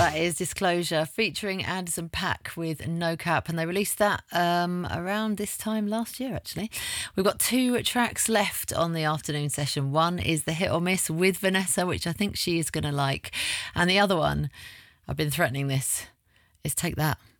That is Disclosure featuring Anderson .Paak with No Cap, and they released that around this time last year, actually. We've got 2 tracks left on the afternoon session. One is the Hit or Miss with Vanessa, which I think she is going to like, and the other one, I've been threatening this, is Take That.